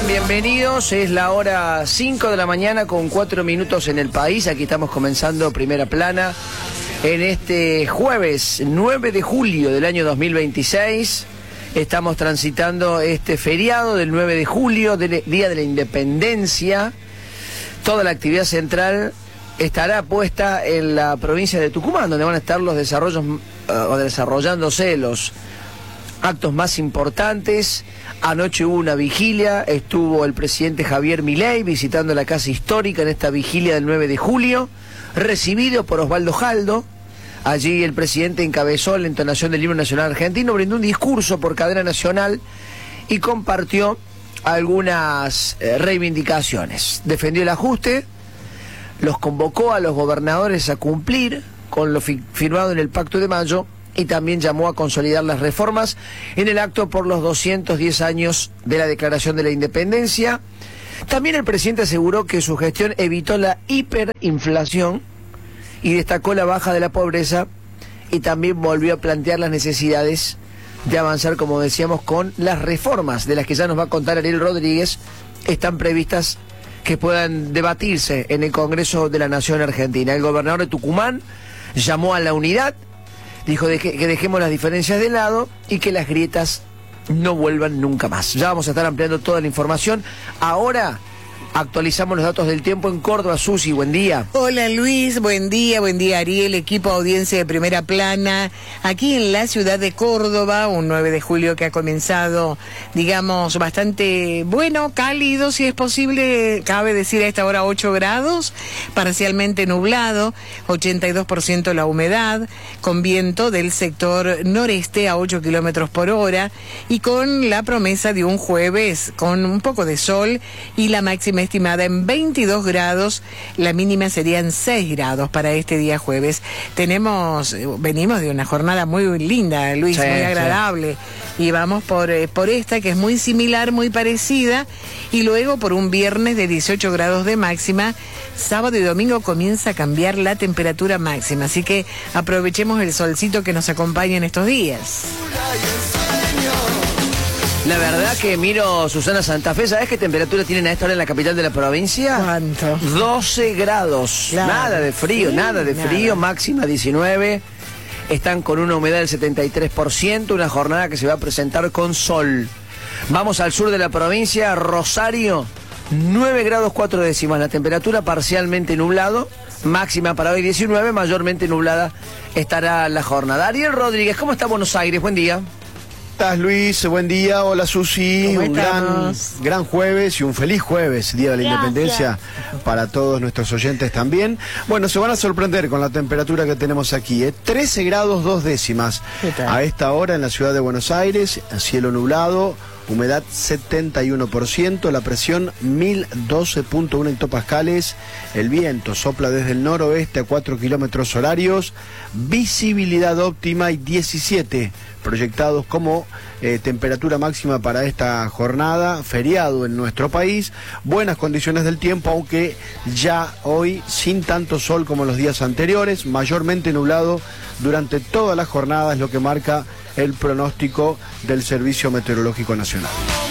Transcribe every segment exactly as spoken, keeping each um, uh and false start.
Bienvenidos, es la hora cinco de la mañana con cuatro minutos en el país. Aquí estamos comenzando Primera Plana en este jueves nueve de julio del año dos mil veintiséis. Estamos transitando este feriado del nueve de julio, del Día de la Independencia. Toda la actividad central estará puesta en la provincia de Tucumán, donde van a estar los desarrollos uh, o desarrollándose los actos más importantes. Anoche hubo una vigilia, estuvo el presidente Javier Milei visitando la casa histórica en esta vigilia del nueve de julio, recibido por Osvaldo Jaldo. Allí el presidente encabezó la entonación del himno nacional argentino, brindó un discurso por cadena nacional y compartió algunas eh, reivindicaciones. Defendió el ajuste, los convocó a los gobernadores a cumplir con lo fi firmado en el Pacto de Mayo, y también llamó a consolidar las reformas en el acto por los doscientos diez años de la Declaración de la Independencia. También el presidente aseguró que su gestión evitó la hiperinflación y destacó la baja de la pobreza, y también volvió a plantear las necesidades de avanzar, como decíamos, con las reformas de las que ya nos va a contar Ariel Rodríguez. Están previstas que puedan debatirse en el Congreso de la Nación Argentina. El gobernador de Tucumán llamó a la unidad, dijo de que, que dejemos las diferencias de lado y que las grietas no vuelvan nunca más. Ya vamos a estar ampliando toda la información. Ahora actualizamos los datos del tiempo en Córdoba. Susi, buen día. Hola Luis, buen día, buen día Ariel, equipo audiencia de Primera Plana, aquí en la ciudad de Córdoba, un nueve de julio que ha comenzado, digamos, bastante bueno, cálido, si es posible, cabe decir a esta hora ocho grados, parcialmente nublado, ochenta y dos por ciento la humedad, con viento del sector noreste a ocho kilómetros por hora, y con la promesa de un jueves con un poco de sol y la máxima estimada en veintidós grados, la mínima serían seis grados para este día jueves. Tenemos, venimos de una jornada muy linda, Luis, sí, muy agradable, sí. Y vamos por, por esta que es muy similar, muy parecida, y luego por un viernes de dieciocho grados de máxima. Sábado y domingo comienza a cambiar la temperatura máxima, así que aprovechemos el solcito que nos acompaña en estos días. La verdad que miro, Susana Santa Fe, ¿sabes qué temperatura tienen a esta hora en la capital de la provincia? ¿Cuánto? doce grados. Claro. Nada de frío, sí, nada de nada. frío, máxima diecinueve. Están con una humedad del setenta y tres por ciento, una jornada que se va a presentar con sol. Vamos al sur de la provincia, Rosario, nueve grados cuatro décimas, la temperatura parcialmente nublado, máxima para hoy diecinueve, mayormente nublada estará la jornada. Ariel Rodríguez, ¿cómo está Buenos Aires? Buen día. ¿Cómo estás, Luis? Buen día, hola Susi, un gran, gran jueves y un feliz jueves, Día de la Gracias. Independencia para todos nuestros oyentes también. Bueno, se van a sorprender con la temperatura que tenemos aquí, ¿eh? trece grados dos décimas a esta hora en la ciudad de Buenos Aires, cielo nublado, humedad setenta y uno por ciento, la presión mil doce punto uno hectopascales, el viento sopla desde el noroeste a cuatro kilómetros horarios, visibilidad óptima y diecisiete proyectados como eh, temperatura máxima para esta jornada, feriado en nuestro país, buenas condiciones del tiempo, aunque ya hoy sin tanto sol como los días anteriores, mayormente nublado durante toda la jornada, es lo que marca el pronóstico del Servicio Meteorológico Nacional.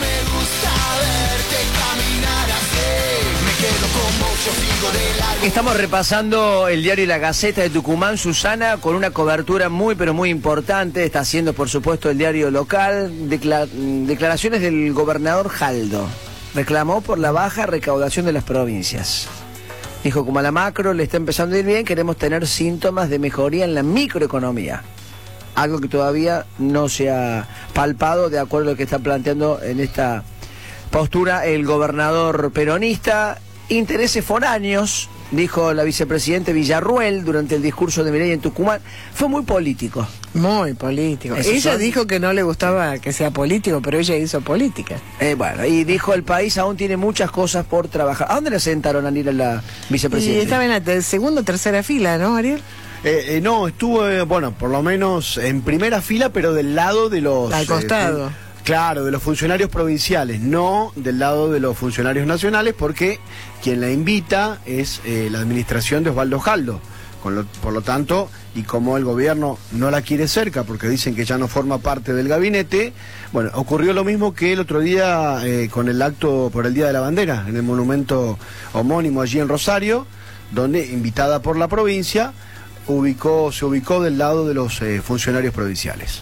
Estamos repasando el diario La Gaceta de Tucumán, Susana, con una cobertura muy pero muy importante. Está haciendo, por supuesto, el diario local, decla declaraciones del gobernador Jaldo. Reclamó por la baja recaudación de las provincias. Dijo, como a la macro le está empezando a ir bien, queremos tener síntomas de mejoría en la microeconomía. Algo que todavía no se ha palpado, de acuerdo a lo que está planteando en esta postura el gobernador peronista. Intereses foráneos, dijo la vicepresidente Villarruel durante el discurso de Milei en Tucumán. Fue muy político. Muy político. Ella son... dijo que no le gustaba que sea político, pero ella hizo política. Eh, bueno, y dijo, el país aún tiene muchas cosas por trabajar. ¿A dónde le sentaron a Ariel, la vicepresidenta? Y estaba en la segunda o tercera fila, ¿no, Ariel? Eh, eh, no, estuvo, eh, bueno, por lo menos en primera fila, pero del lado de los... Al costado. Eh, de, claro, de los funcionarios provinciales, no del lado de los funcionarios nacionales, porque quien la invita es eh, la administración de Osvaldo Jaldo, Con lo, por lo tanto, y como el gobierno no la quiere cerca, porque dicen que ya no forma parte del gabinete, bueno, ocurrió lo mismo que el otro día eh, con el acto por el Día de la Bandera, en el monumento homónimo allí en Rosario, donde, invitada por la provincia, ubicó, se ubicó del lado de los eh, funcionarios provinciales.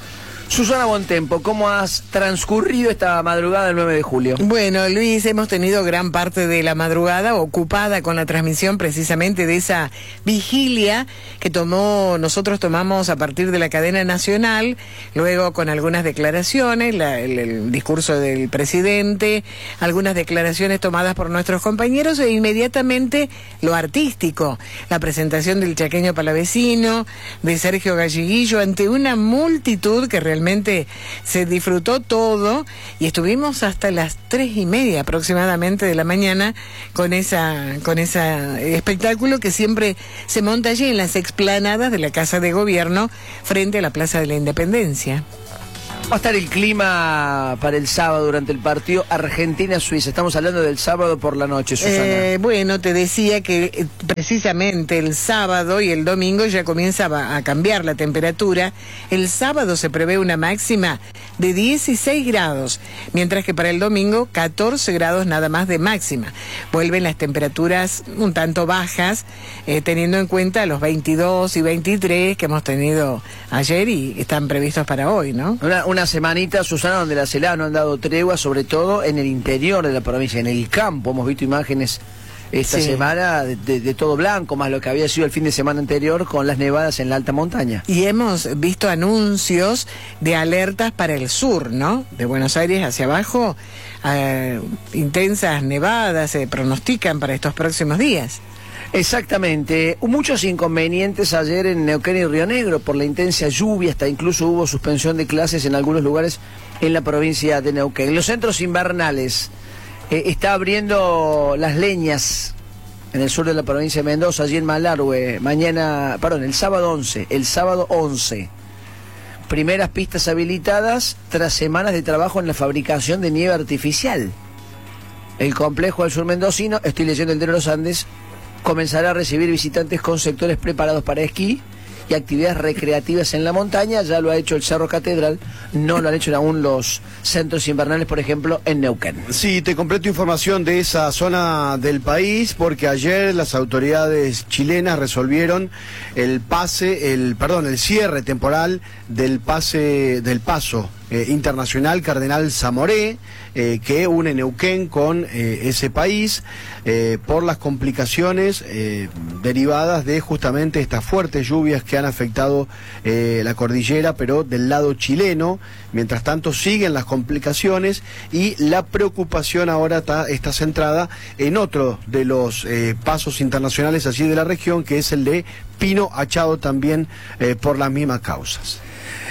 Susana Bontempo, ¿cómo has transcurrido esta madrugada del nueve de julio? Bueno, Luis, hemos tenido gran parte de la madrugada ocupada con la transmisión precisamente de esa vigilia que tomó, nosotros tomamos a partir de la cadena nacional, luego con algunas declaraciones, la, el, el discurso del presidente, algunas declaraciones tomadas por nuestros compañeros e inmediatamente lo artístico, la presentación del chaqueño palavecino, de Sergio Galleguillo, ante una multitud que realmente Realmente se disfrutó todo y estuvimos hasta las tres y media aproximadamente de la mañana con esa con ese espectáculo que siempre se monta allí en las explanadas de la Casa de Gobierno frente a la Plaza de la Independencia. Va a estar el clima para el sábado durante el partido Argentina-Suiza. Estamos hablando del sábado por la noche, Susana. Eh, bueno, te decía que eh, precisamente el sábado y el domingo ya comienza a, a cambiar la temperatura. El sábado se prevé una máxima de dieciséis grados, mientras que para el domingo catorce grados nada más de máxima. Vuelven las temperaturas un tanto bajas, eh, teniendo en cuenta los veintidós y veintitrés que hemos tenido ayer y están previstos para hoy, ¿no? Una, una semanita, Susana, donde las heladas no han dado tregua, sobre todo en el interior de la provincia, en el campo. Hemos visto imágenes esta sí. semana de, de, de todo blanco, más lo que había sido el fin de semana anterior con las nevadas en la alta montaña. Y hemos visto anuncios de alertas para el sur, ¿no? De Buenos Aires hacia abajo, eh, intensas nevadas se pronostican para estos próximos días. Exactamente, muchos inconvenientes ayer en Neuquén y Río Negro por la intensa lluvia, hasta incluso hubo suspensión de clases en algunos lugares en la provincia de Neuquén. Los centros invernales, eh, está abriendo las leñas en el sur de la provincia de Mendoza, allí en Malargüe, mañana, perdón, el sábado once, el sábado once. Primeras pistas habilitadas tras semanas de trabajo en la fabricación de nieve artificial. El complejo del sur mendocino, estoy leyendo el de los Andes, comenzará a recibir visitantes con sectores preparados para esquí y actividades recreativas en la montaña. Ya lo ha hecho el Cerro Catedral, no lo han hecho aún los centros invernales, por ejemplo, en Neuquén. Sí, te completo información de esa zona del país, porque ayer las autoridades chilenas resolvieron el pase, el perdón, el cierre temporal del pase del paso eh, internacional Cardenal Zamoré, eh, que une Neuquén con eh, ese país, eh, por las complicaciones eh, derivadas de justamente estas fuertes lluvias que han afectado eh, la cordillera, pero del lado chileno. Mientras tanto siguen las complicaciones y la preocupación ahora ta, está centrada en otro de los eh, pasos internacionales allí de la región, que es el de Pino Achado, también eh, por las mismas causas.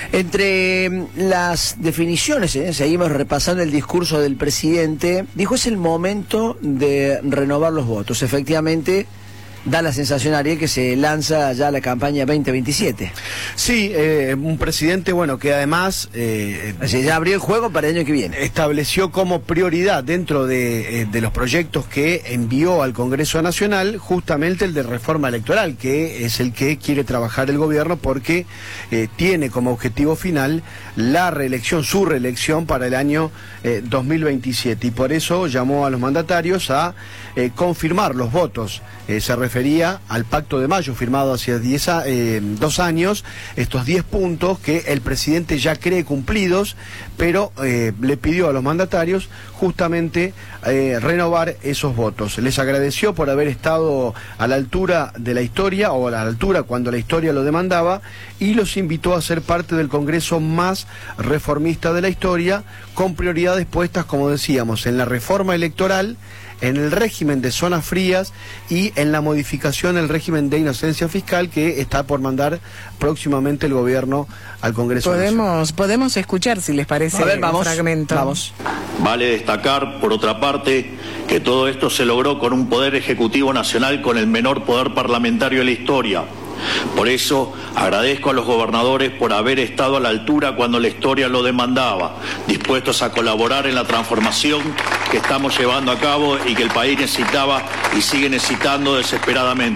Entre las definiciones, ¿eh? seguimos repasando el discurso del presidente, dijo es el momento de renovar los votos. Efectivamente, da la sensación, Ariel, que se lanza ya la campaña veinte veintisiete. Sí, eh, un presidente, bueno, que además... Eh, Así, ya abrió el juego para el año que viene. Estableció como prioridad dentro de, eh, de los proyectos que envió al Congreso Nacional justamente el de reforma electoral, que es el que quiere trabajar el gobierno porque eh, tiene como objetivo final la reelección, su reelección para el año eh, dos mil veintisiete. Y por eso llamó a los mandatarios a eh, confirmar los votos. Eh, se refería al Pacto de Mayo firmado hace diez, eh, dos años, estos diez puntos que el presidente ya cree cumplidos, pero eh, le pidió a los mandatarios justamente eh, renovar esos votos. Les agradeció por haber estado a la altura de la historia, o a la altura cuando la historia lo demandaba, y los invitó a ser parte del Congreso más reformista de la historia, con prioridades puestas, como decíamos, en la reforma electoral, en el régimen de zonas frías y en la modificación del régimen de inocencia fiscal que está por mandar próximamente el gobierno al Congreso. Podemos, podemos escuchar, si les parece, a ver, vamos, un fragmento. Vamos. Vale destacar, por otra parte, que todo esto se logró con un poder ejecutivo nacional con el menor poder parlamentario de la historia. Por eso agradezco a los gobernadores por haber estado a la altura cuando la historia lo demandaba, dispuestos a colaborar en la transformación que estamos llevando a cabo y que el país necesitaba y sigue necesitando desesperadamente.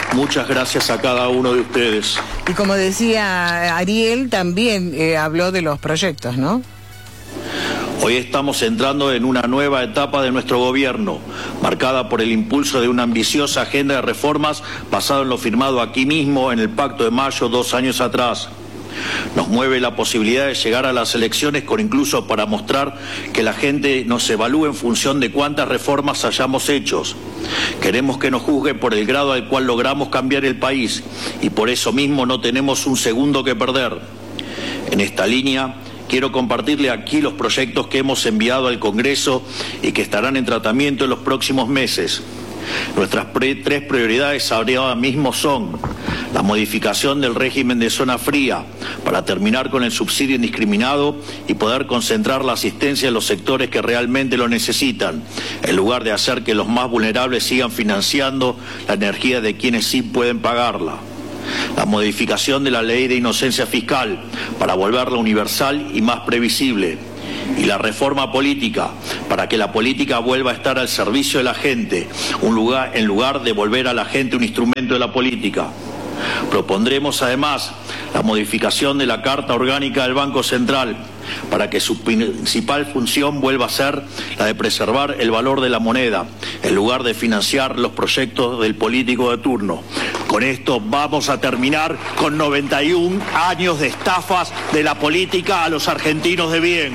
Muchas gracias a cada uno de ustedes. Y como decía Ariel, también eh, habló de los proyectos, ¿no? Hoy estamos entrando en una nueva etapa de nuestro gobierno, marcada por el impulso de una ambiciosa agenda de reformas basada en lo firmado aquí mismo en el Pacto de Mayo dos años atrás. Nos mueve la posibilidad de llegar a las elecciones con incluso para mostrar que la gente nos evalúe en función de cuántas reformas hayamos hecho. Queremos que nos juzgue por el grado al cual logramos cambiar el país y por eso mismo no tenemos un segundo que perder. En esta línea, quiero compartirle aquí los proyectos que hemos enviado al Congreso y que estarán en tratamiento en los próximos meses. Nuestras pre tres prioridades ahora mismo son la modificación del régimen de zona fría para terminar con el subsidio indiscriminado y poder concentrar la asistencia en los sectores que realmente lo necesitan, en lugar de hacer que los más vulnerables sigan financiando la energía de quienes sí pueden pagarla. La modificación de la ley de inocencia fiscal para volverla universal y más previsible. Y la reforma política para que la política vuelva a estar al servicio de la gente, un lugar, en lugar de volver a la gente un instrumento de la política. Propondremos además la modificación de la Carta Orgánica del Banco Central para que su principal función vuelva a ser la de preservar el valor de la moneda, en lugar de financiar los proyectos del político de turno. Con esto vamos a terminar con noventa y un años de estafas de la política a los argentinos de bien.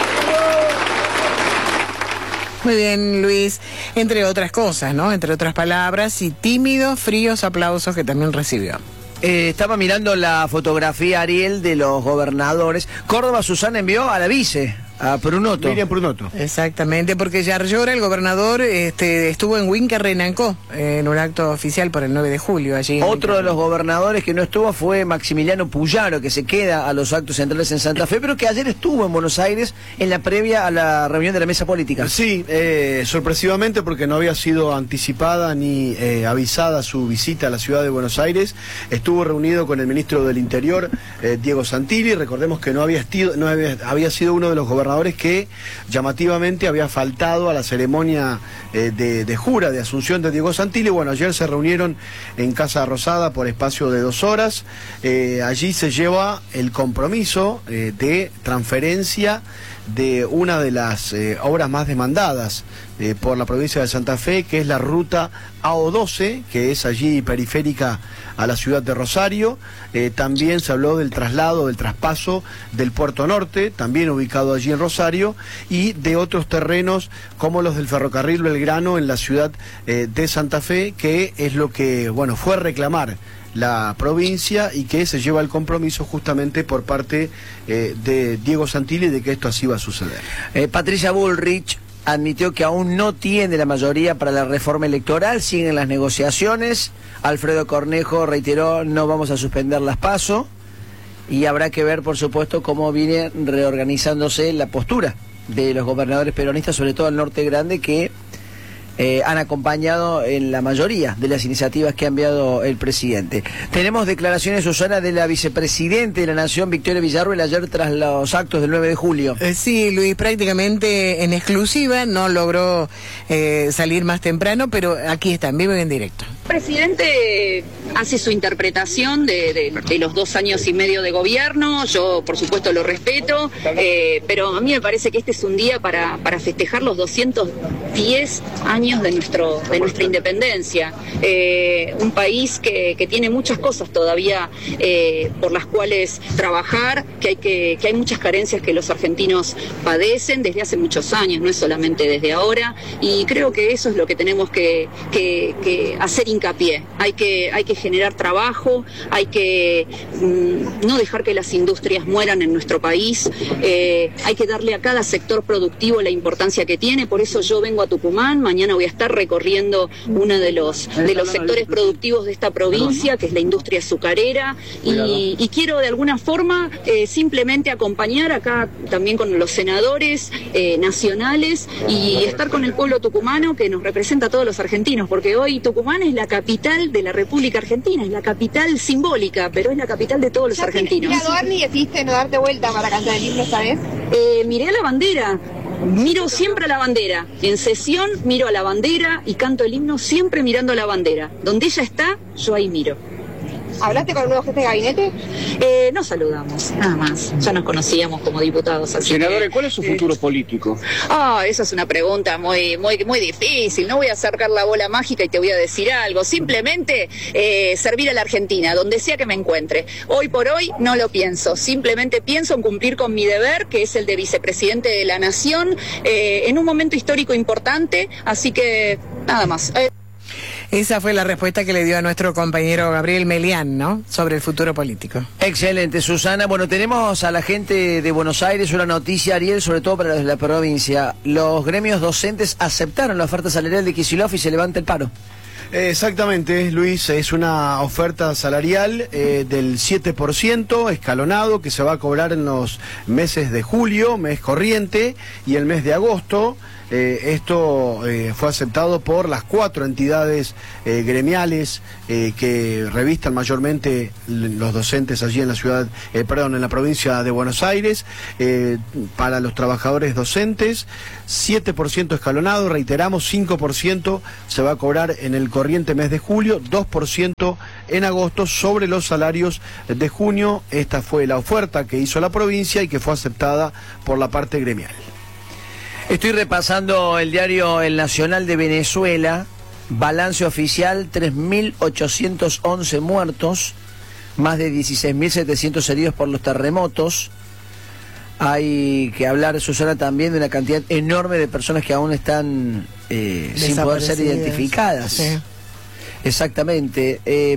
Muy bien, Luis, entre otras cosas, ¿no? Entre otras palabras, y tímidos, fríos aplausos que también recibió. Eh, estaba mirando la fotografía, Ariel, de los gobernadores. Córdoba, Susana envió a la vice, a Prunoto. Miriam Prunoto. Exactamente, porque Yarlora, el gobernador, este, estuvo en Huinca Renancó, en un acto oficial por el nueve de julio. Allí Otro de los gobernadores que no estuvo fue Maximiliano Puyaro, que se queda a los actos centrales en Santa Fe, pero que ayer estuvo en Buenos Aires en la previa a la reunión de la mesa política. Sí, eh, sorpresivamente, porque no había sido anticipada ni eh, avisada su visita a la ciudad de Buenos Aires. Estuvo reunido con el ministro del Interior, eh, Diego Santilli. Recordemos que no había, estido, no había, había sido uno de los gobernadores que llamativamente había faltado a la ceremonia eh, de, de jura de asunción de Diego Santilli. Bueno, ayer se reunieron en Casa Rosada por espacio de dos horas. Eh, allí se lleva el compromiso eh, de transferencia de una de las eh, obras más demandadas eh, por la provincia de Santa Fe, que es la ruta A O doce, que es allí periférica a la ciudad de Rosario. Eh, también se habló del traslado, del traspaso del Puerto Norte, también ubicado allí en Rosario, y de otros terrenos como los del ferrocarril Belgrano en la ciudad eh, de Santa Fe, que es lo que, bueno, fue a reclamar la provincia y que se lleva el compromiso justamente por parte eh, de Diego Santilli de que esto así va a suceder. Eh, Patricia Bullrich admitió que aún no tiene la mayoría para la reforma electoral, siguen las negociaciones. Alfredo Cornejo reiteró, no vamos a suspender las PASO, y habrá que ver, por supuesto, cómo viene reorganizándose la postura de los gobernadores peronistas, sobre todo al Norte Grande, que Eh, han acompañado en la mayoría de las iniciativas que ha enviado el presidente. Tenemos declaraciones, Susana, de la vicepresidenta de la Nación, Victoria Villarruel, ayer tras los actos del nueve de julio. Eh, sí, Luis, prácticamente en exclusiva, no logró eh, salir más temprano, pero aquí está, en vivo y en directo. El presidente hace su interpretación de, de, de los dos años y medio de gobierno, yo por supuesto lo respeto, eh, pero a mí me parece que este es un día para, para festejar los doscientos diez años de, nuestro, de nuestra independencia, eh, un país que, que tiene muchas cosas todavía eh, por las cuales trabajar, que hay, que, que hay muchas carencias que los argentinos padecen desde hace muchos años, no es solamente desde ahora, y creo que eso es lo que tenemos que, que, que hacer hincapié. Hay que, hay que generar trabajo, hay que mmm, no dejar que las industrias mueran en nuestro país, eh, hay que darle a cada sector productivo la importancia que tiene. Por eso yo vengo a Tucumán, mañana voy a estar recorriendo uno de los, de los sectores productivos de esta provincia, que es la industria azucarera, y, y quiero de alguna forma eh, simplemente acompañar acá también con los senadores eh, nacionales y estar con el pueblo tucumano que nos representa a todos los argentinos, porque hoy Tucumán es la capital de la República Argentina, es la capital simbólica, pero es la capital de todos los argentinos. ¿Ya te y decidiste no darte vuelta para cantar el himno esta vez? Eh, miré la bandera. miro siempre a la bandera. En sesión miro a la bandera y canto el himno siempre mirando a la bandera. Donde ella está, yo ahí miro. ¿Hablaste con el nuevo jefe de gabinete? Eh, nos saludamos, nada más. Ya nos conocíamos como diputados. Así Senadora, que, ¿cuál es su futuro eh, político? Ah, esa es una pregunta muy, muy, muy difícil. No voy a acercar la bola mágica y te voy a decir algo. Simplemente eh, servir a la Argentina, donde sea que me encuentre. Hoy por hoy no lo pienso. Simplemente pienso en cumplir con mi deber, que es el de vicepresidente de la Nación, eh, en un momento histórico importante. Así que nada más. Eh, Esa fue la respuesta que le dio a nuestro compañero Gabriel Melián, ¿no? Sobre el futuro político. Excelente, Susana. Bueno, tenemos a la gente de Buenos Aires una noticia, Ariel, sobre todo para los de la provincia. Los gremios docentes aceptaron la oferta salarial de Kicillof y se levanta el paro. Exactamente, Luis, es una oferta salarial eh, del siete por ciento escalonado que se va a cobrar en los meses de julio, mes corriente, y el mes de agosto. Eh, esto eh, fue aceptado por las cuatro entidades eh, gremiales eh, que revistan mayormente los docentes allí en la ciudad, eh, perdón, en la provincia de Buenos Aires. Eh, para los trabajadores docentes, siete por ciento escalonado, reiteramos, cinco por ciento se va a cobrar en el corriente mes de julio, dos por ciento en agosto sobre los salarios de junio. Esta fue la oferta que hizo la provincia y que fue aceptada por la parte gremial. Estoy repasando el diario El Nacional de Venezuela. Balance oficial, tres mil ochocientos once muertos, más de dieciséis mil setecientos heridos por los terremotos. Hay que hablar, Susana, también de una cantidad enorme de personas que aún están eh, sin poder ser identificadas. Sí. Exactamente. Eh,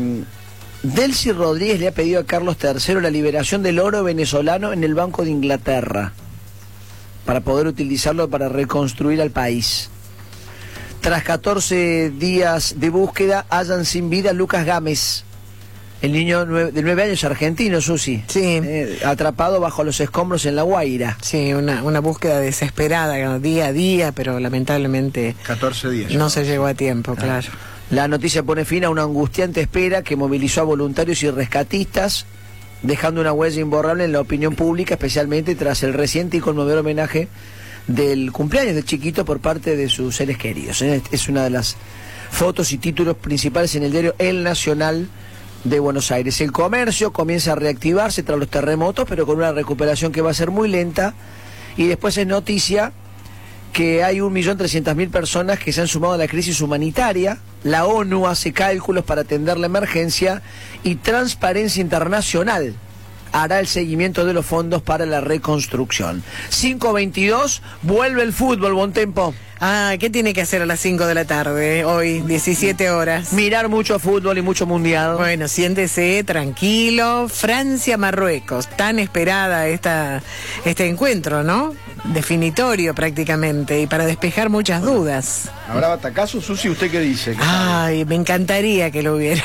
Delcy Rodríguez le ha pedido a Carlos tercero la liberación del oro venezolano en el Banco de Inglaterra, para poder utilizarlo para reconstruir al país. Tras catorce días de búsqueda, hallan sin vida a Lucas Gámez, el niño nueve, de nueve años argentino, Susi. Sí. Eh, atrapado bajo los escombros en La Guaira. Sí, una, una búsqueda desesperada, día a día, pero lamentablemente catorce días. No se llegó a tiempo, Ah. claro. La noticia pone fin a una angustiante espera que movilizó a voluntarios y rescatistas, dejando una huella imborrable en la opinión pública, especialmente tras el reciente y conmovedor homenaje del cumpleaños de Chiquito por parte de sus seres queridos. Es una de las fotos y títulos principales en el diario El Nacional de Buenos Aires. El comercio comienza a reactivarse tras los terremotos, pero con una recuperación que va a ser muy lenta. Y después es noticia que hay un millón trescientas mil personas que se han sumado a la crisis humanitaria. La ONU hace cálculos para atender la emergencia y Transparencia Internacional hará el seguimiento de los fondos para la reconstrucción. cinco veintidós, vuelve el fútbol, Bontempo. Ah, ¿qué tiene que hacer a las cinco de la tarde hoy, diecisiete horas? Mirar mucho fútbol y mucho mundial. Bueno, siéntese tranquilo. Francia-Marruecos, tan esperada esta, este encuentro, ¿no? Definitorio prácticamente, y para despejar muchas dudas. ¿Habrá batacazo, Susi? ¿Usted qué dice? ¿Qué Ay, me encantaría que lo hubiera.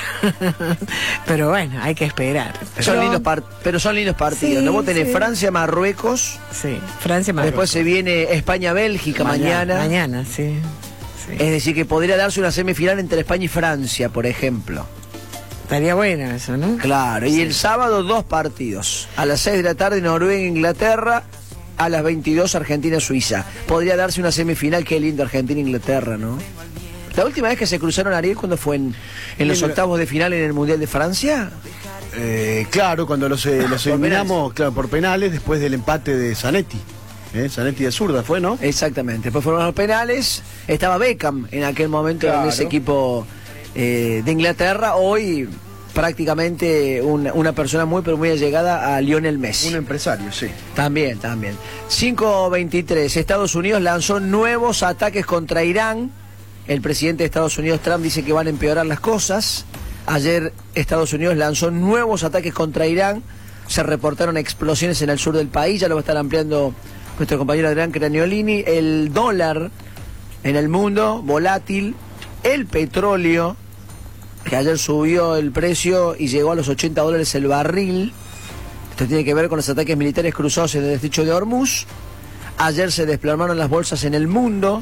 Pero bueno, hay que esperar. Son Pero- lindos par- pero son lindos partidos, Sí, ¿no? Vos tenés sí. Francia-Marruecos, Sí, Francia-Marruecos. después se viene España-Bélgica mañana. Mañana, sí. Sí. Es decir, que podría darse una semifinal entre España y Francia, por ejemplo. Estaría bueno eso, ¿no? Claro, y el sábado dos partidos. A las seis de la tarde Noruega-Inglaterra, a las veintidós Argentina-Suiza. Podría darse una semifinal, qué lindo Argentina-Inglaterra, ¿no? La última vez que se cruzaron, Ariel, ¿cuándo fue? ¿En, en los En la- octavos de final en el Mundial de Francia? Eh, claro, cuando los, eh, los Por eliminamos, claro, por penales, después del empate de Zanetti. ¿Eh? Zanetti de zurda fue, ¿no? Exactamente. Después fueron los penales. Estaba Beckham en aquel momento Claro. en ese equipo eh, de Inglaterra. Hoy prácticamente una, una persona muy pero muy allegada a Lionel Messi. Un empresario, sí. También, también. cinco veintitrés. Estados Unidos lanzó nuevos ataques contra Irán. El presidente de Estados Unidos, Trump, dice que van a empeorar las cosas. Ayer Estados Unidos lanzó nuevos ataques contra Irán. Se reportaron explosiones en el sur del país. Ya lo va a estar ampliando nuestro compañero Adrián Craniolini. El dólar en el mundo, volátil. El petróleo, que ayer subió el precio y llegó a los ochenta dólares el barril. Esto tiene que ver con los ataques militares cruzados en el estrecho de Hormuz. Ayer se desplomaron las bolsas en el mundo.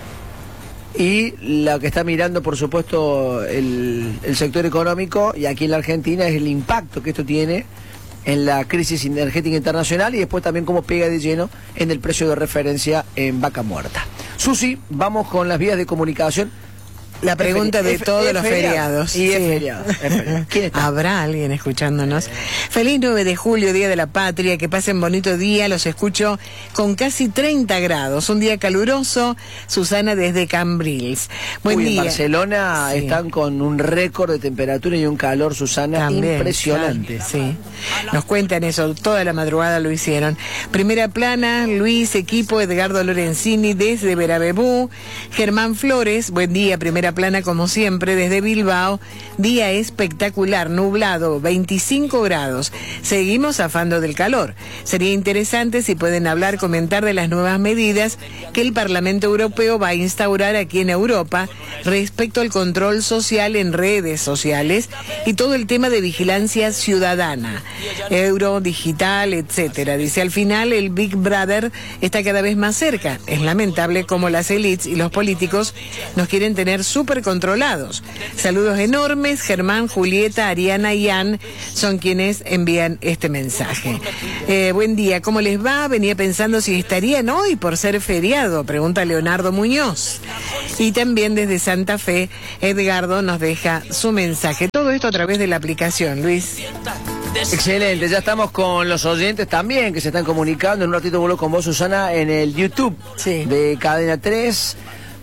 Y la que está mirando, por supuesto, el, el sector económico, y aquí en la Argentina, es el impacto que esto tiene en la crisis energética internacional y después también cómo pega de lleno en el precio de referencia en Vaca Muerta. Susi, vamos con las vías de comunicación. La pregunta de F todos F los feriado. feriados. Y es Sí. feriado, es feriado. ¿Quién está? ¿Habrá alguien escuchándonos? Feliz nueve de julio, Día de la Patria, que pasen bonito día, los escucho con casi treinta grados, un día caluroso. Susana desde Cambrils. Buen Uy, día. en Barcelona Sí. están con un récord de temperatura y un calor, Susana, También, impresionante. claro, sí, nos cuentan eso, toda la madrugada lo hicieron. Primera plana, Luis, equipo, Edgardo Lorenzini desde Verabebú, Germán Flores, buen día, primera plana como siempre, desde Bilbao, día espectacular, nublado, veinticinco grados, seguimos zafando del calor. Sería interesante si pueden hablar, comentar de las nuevas medidas que el Parlamento Europeo va a instaurar aquí en Europa respecto al control social en redes sociales y todo el tema de vigilancia ciudadana, euro, digital, etcétera. Dice, al final el Big Brother está cada vez más cerca. Es lamentable cómo las élites y los políticos nos quieren tener súper controlados. Saludos enormes, Germán, Julieta, Ariana y Ann son quienes envían este mensaje. Eh, buen día, ¿cómo les va? Venía pensando si estarían hoy por ser feriado, pregunta Leonardo Muñoz. Y también desde Santa Fe, Edgardo nos deja su mensaje. Todo esto a través de la aplicación, Luis. Excelente, ya estamos con los oyentes también que se están comunicando. En un ratito vuelvo con vos, Susana, en el YouTube Sí. de Cadena tres.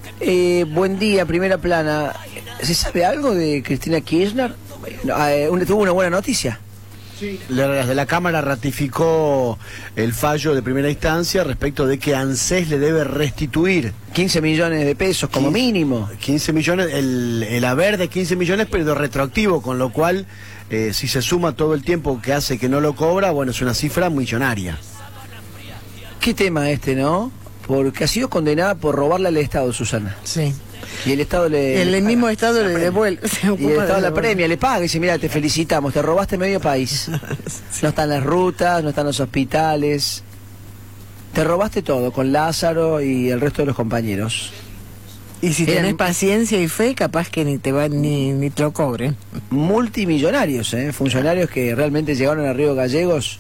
Eh, buen día, primera plana. ¿Se sabe algo de Cristina Kirchner? Eh, un- ¿Tuvo una buena noticia? La, la, la Cámara ratificó el fallo de primera instancia respecto de que ANSES le debe restituir quince millones de pesos como quince mínimo. quince millones, el, el haber de quince millones, pero retroactivo, con lo cual, eh, si se suma todo el tiempo que hace que no lo cobra, bueno, es una cifra millonaria. ¿Qué tema este, no? Porque ha sido condenada por robarle al Estado, Susana. Sí. Y el Estado le... El, le mismo paga. Estado le devuelve. se Y ocupa el de Estado la devolver. premia, le paga y dice, mira, te felicitamos, te robaste medio país. No están las rutas, no están los hospitales. Te robaste todo con Lázaro y el resto de los compañeros. Y si Eran- tenés paciencia y fe, capaz que ni te van ni, ni te lo cobren. Multimillonarios, ¿eh? Funcionarios que realmente llegaron a Río Gallegos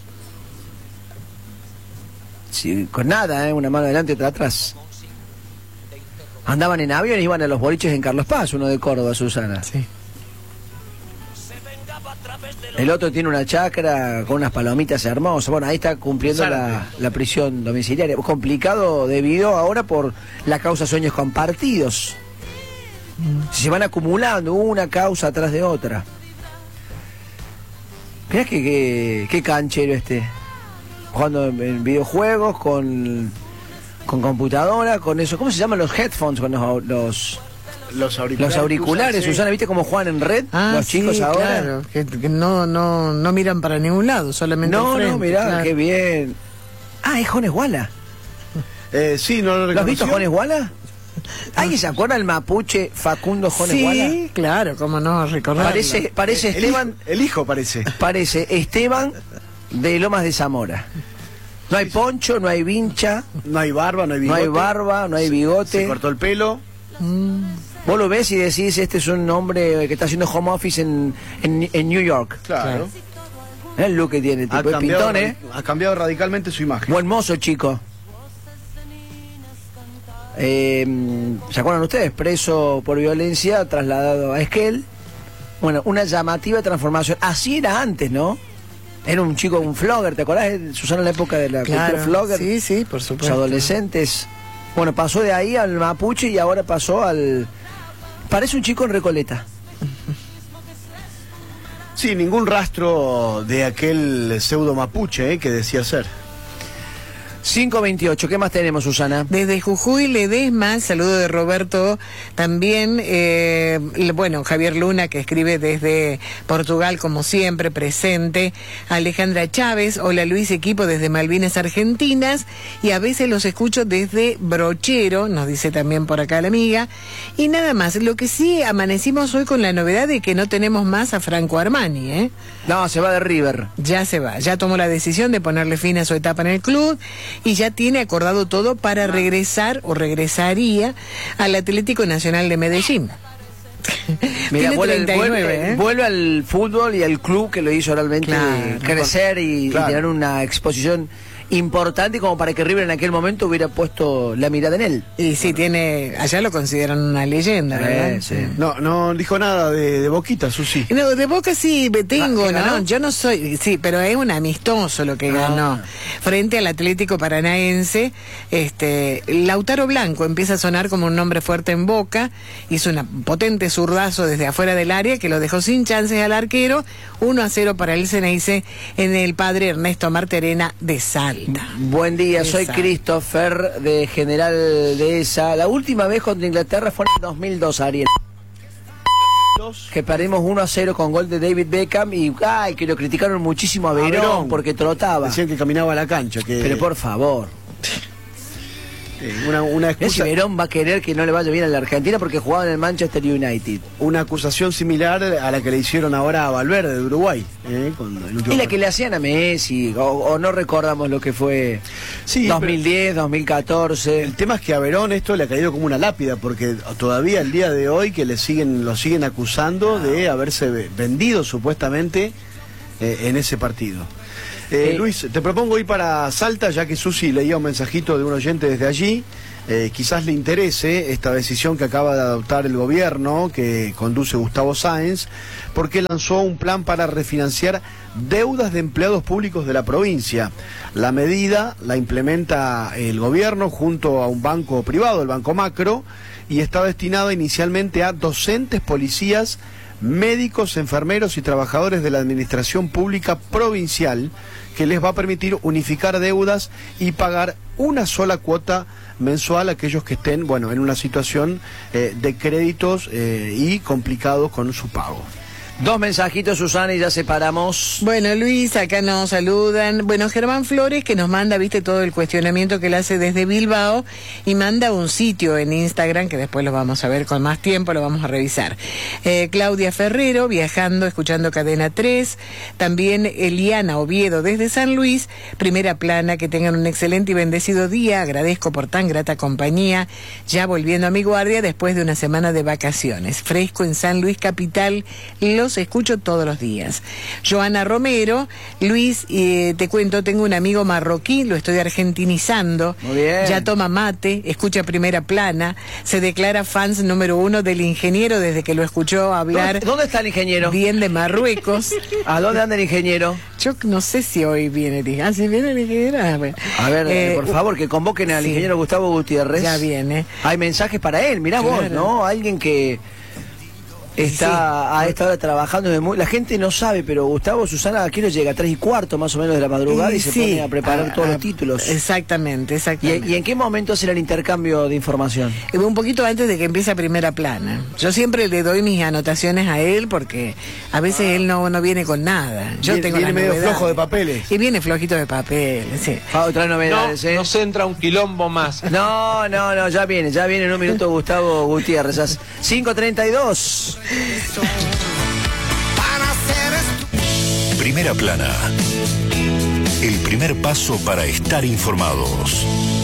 sí, con nada, ¿eh? Una mano adelante y otra atrás. Andaban en avión y iban a los boliches en Carlos Paz, uno de Córdoba, Susana. Sí. El otro tiene una chacra con unas palomitas hermosas. Bueno, ahí está cumpliendo la, Zárate. la prisión domiciliaria. Complicado debido ahora por la causa Sueños Compartidos. Se van acumulando una causa atrás de otra. Mirá que, que, qué canchero este. Jugando en, en videojuegos, con, con computadora, con eso. ¿Cómo se llaman los headphones? Con los, los, Los auriculares. los auriculares, sí. Susana. ¿Viste cómo juegan en red Ah, los chicos sí, ahora? claro, que, que no, no, no miran para ningún lado, solamente No, al frente, no, mirá, claro. qué bien. Ah, es Jones Walla. Eh, sí, no lo ¿Lo has visto, reconoció. Jones Walla? ¿Alguien se acuerda del mapuche Facundo Jones Sí, Walla? claro, cómo no recordarlo. Parece, parece El Esteban, hijo- el hijo parece. parece Esteban de Lomas de Zamora. No hay poncho, no hay vincha, No hay barba, no hay no bigote. hay barba, no hay Se bigote. cortó el pelo. Vos lo ves y decís, este es un hombre que está haciendo home office en, en, en New York. Claro. Mirá el look que tiene, Ha tipo es cambiado, pintón, ¿eh? ha cambiado radicalmente su imagen. Buen mozo, chico. Eh, ¿Se acuerdan ustedes? Preso por violencia, trasladado a Esquel. Bueno, una llamativa transformación. Así era antes, ¿no? Era un chico, un flogger, ¿te acordás, eh, Susana, en la época de la Claro, cultura flogger? sí, sí, por Los supuesto. adolescentes. Bueno, pasó de ahí al mapuche y ahora pasó al... Parece un chico en Recoleta. Sí, ningún rastro de aquel pseudo mapuche eh, que decía ser. cinco veintiocho, ¿qué más tenemos, Susana? Desde Jujuy, Ledesma, saludo de Roberto también, eh, bueno, Javier Luna, que escribe desde Portugal, como siempre, presente, Alejandra Chávez, hola Luis, equipo desde Malvinas, Argentinas, y a veces los escucho desde Brochero, nos dice también por acá la amiga, y nada más, lo que sí amanecimos hoy con la novedad de que no tenemos más a Franco Armani, ¿eh? No, se va de River. Ya se va, ya tomó la decisión de ponerle fin a su etapa en el club y ya tiene acordado todo para regresar o regresaría al Atlético Nacional de Medellín. Mira, Tiene vuelve, treinta y nueve, vuelve, ¿eh? vuelve al fútbol y al club que lo hizo realmente Claro. crecer y, Claro. y tener una exposición importante como para que River en aquel momento hubiera puesto la mirada en él. Y sí, tiene, allá lo consideran una leyenda, ¿verdad? Eh, sí. No, no dijo nada de, de Boquita, Susi. No, de Boca sí me tengo, Ah, ¿que ganó? ¿no? Yo no soy, sí, pero es un amistoso lo que Ah. ganó. Frente al Atlético Paranaense, este, Lautaro Blanco empieza a sonar como un nombre fuerte en Boca, hizo un potente zurdazo desde afuera del área que lo dejó sin chances al arquero, uno a cero para el Ceneice en el Padre Ernesto Marterena de Salta. Buen día, soy Exacto. Christopher de General Dehesa. La última vez contra Inglaterra fue en el dos mil dos, Ariel. Que perdimos uno a cero con gol de David Beckham y ay, que lo criticaron muchísimo a Verón, Verón. porque trotaba. Decían que caminaba a la cancha. Que, Pero por favor, eh, una, una ese excusa, Verón va a querer que no le vaya bien a la Argentina porque jugaba en el Manchester United. una acusación similar a la que le hicieron ahora a Valverde de Uruguay. eh, con el último Y la que le hacían a Messi, o, o no recordamos lo que fue Sí, dos mil diez, dos mil catorce. El tema es que a Verón esto le ha caído como una lápida, porque todavía el día de hoy que le siguen, lo siguen acusando de haberse ve- vendido supuestamente eh, en ese partido. Eh, Eh, Luis, te propongo ir para Salta, ya que Susi leía un mensajito de un oyente desde allí. Eh, quizás le interese esta decisión que acaba de adoptar el gobierno que conduce Gustavo Sáenz, porque lanzó un plan para refinanciar deudas de empleados públicos de la provincia. La medida la implementa el gobierno junto a un banco privado, el Banco Macro, y está destinada inicialmente a docentes, policías, médicos, enfermeros y trabajadores de la administración pública provincial, que les va a permitir unificar deudas y pagar una sola cuota mensual a aquellos que estén, bueno, en una situación eh, de créditos eh, y complicados con su pago. Dos mensajitos, Susana, y ya separamos. Bueno, Luis, acá nos saludan. Bueno, Germán Flores, que nos manda, viste, todo el cuestionamiento que él hace desde Bilbao, y manda un sitio en Instagram, que después lo vamos a ver con más tiempo, lo vamos a revisar. Eh, Claudia Ferrero, viajando, escuchando Cadena tres. También Eliana Oviedo, desde San Luis. Primera plana, que tengan un excelente y bendecido día. Agradezco por tan grata compañía. Ya volviendo a mi guardia después de una semana de vacaciones. Fresco en San Luis Capital. Los escucho todos los días. Joana Romero, Luis, eh, te cuento, tengo un amigo marroquí, lo estoy argentinizando. Muy bien. Ya toma mate, escucha Primera Plana, se declara fans número uno del ingeniero desde que lo escuchó hablar ¿Dónde, dónde está el ingeniero? bien de Marruecos. ¿A dónde anda el ingeniero? Yo no sé si hoy viene el ingeniero. Ah, si viene el ingeniero. Ah, bueno. A ver, Eh, por favor, que convoquen al sí. ingeniero Gustavo Gutiérrez. Ya viene. Hay mensajes para él, mirá vos, Claro. ¿no? Alguien que está Sí. a esta hora trabajando. de muy- La gente no sabe, pero Gustavo, Susana, aquí nos llega a tres y cuarto más o menos de la madrugada y, se sí, pone a preparar ah, todos ah, los títulos. Exactamente, ¿Y, exactamente. y en qué momento será el intercambio de información? Eh, Un poquito antes de que empiece Primera Plana. Yo siempre le doy mis anotaciones a él porque a veces él no, no viene con nada. Yo Viene- tengo viene las medio novedades. flojo de papeles. Y viene flojito de papel, sí. Ah, otra No, novedades, ¿eh? nos entra un quilombo más. No, no, no, ya viene, ya viene en un minuto Gustavo Gutiérrez. A cinco treinta y dos. Primera Plana. El primer paso para estar informados.